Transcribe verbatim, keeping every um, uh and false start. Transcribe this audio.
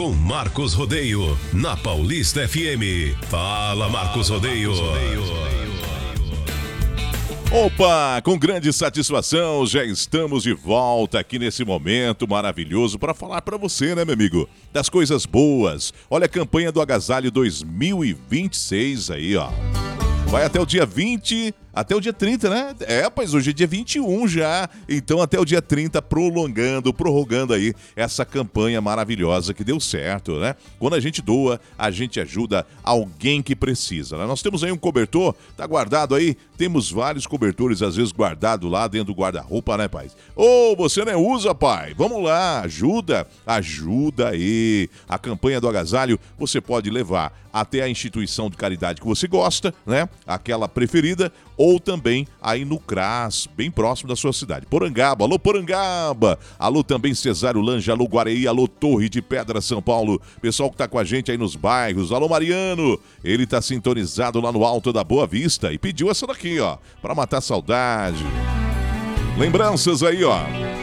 com Marcos Rodeio, na Paulista F M. Fala, Marcos Rodeio. Opa, com grande satisfação, já estamos de volta aqui nesse momento maravilhoso para falar para você, né, meu amigo, das coisas boas. Olha a campanha do Agasalho dois mil e vinte e seis aí, ó. Vai até o dia vinte, até o dia trinta, né? É, pois hoje é dia vinte e um já. Então até o dia trinta, prolongando, prorrogando aí essa campanha maravilhosa que deu certo, né? Quando a gente doa, a gente ajuda alguém que precisa, né? Nós temos aí um cobertor, tá guardado aí. Temos vários cobertores, às vezes, guardados lá dentro do guarda-roupa, né, pai? Ô, oh, você não usa, pai? Vamos lá, ajuda, ajuda aí. A campanha do agasalho você pode levar até a instituição de caridade que você gosta, né? Aquela preferida, ou também aí no CRAS, bem próximo da sua cidade. Porangaba, alô Porangaba, alô também Cesário Lange, alô Guareí, alô Torre de Pedra, São Paulo. Pessoal que tá com a gente aí nos bairros, alô Mariano, ele tá sintonizado lá no Alto da Boa Vista e pediu essa daqui, ó, pra matar saudade. Lembranças aí, ó.